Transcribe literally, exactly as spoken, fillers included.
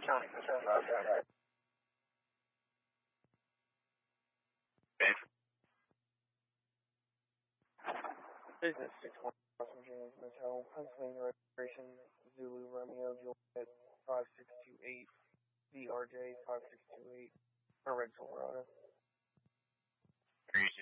ninety percent outside. Business six one from James Motel, Pennsylvania registration Zulu Romeo Juliet five six two eight D R J five six two eight, Red Colorado.